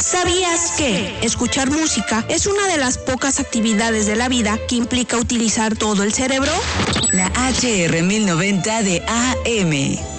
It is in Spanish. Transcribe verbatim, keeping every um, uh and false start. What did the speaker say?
¿Sabías que escuchar música es una de las pocas actividades de la vida que implica utilizar todo el cerebro? La H R mil noventa de A M.